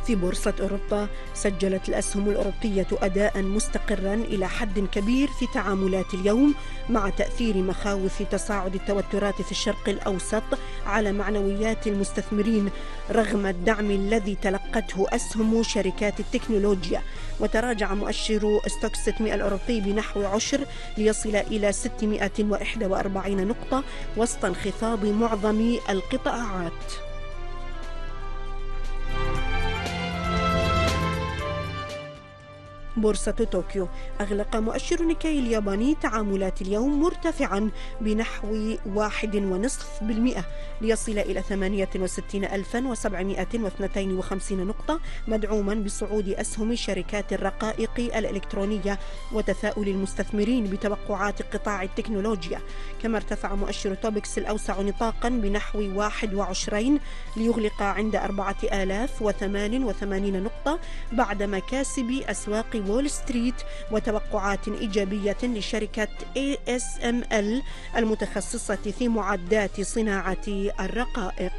في بورصة أوروبا سجلت الأسهم الأوروبية أداء مستقرا إلى حد كبير في تعاملات اليوم، مع تأثير مخاوف تصاعد التوترات في الشرق الأوسط على معنويات المستثمرين رغم الدعم الذي تلقته أسهم شركات التكنولوجيا. وتراجع مؤشر ستوكس 600 الأوروبي بنحو 10 ليصل إلى 641 نقطة وسط انخفاض معظم القطاعات. بورصة طوكيو أغلق مؤشر نيكاي الياباني تعاملات اليوم مرتفعا بنحو 1.5% ليصل إلى 68,752 نقطة، مدعوما بصعود أسهم شركات الرقائق الإلكترونية وتفاؤل المستثمرين بتوقعات قطاع التكنولوجيا. كما ارتفع مؤشر توبكس الأوسع نطاقا بنحو 21 ليغلق عند 4088 نقطة بعد مكاسب أسواق وول ستريت وتوقعات إيجابية لشركة ASML المتخصصة في معدات صناعة الرقائق.